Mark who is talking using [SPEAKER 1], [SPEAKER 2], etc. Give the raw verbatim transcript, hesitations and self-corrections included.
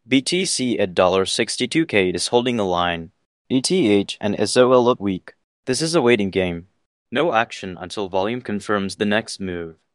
[SPEAKER 1] B T C at sixty-two K is holding the line. E T H and S O L look weak. This is a waiting game. No action until volume confirms the next move.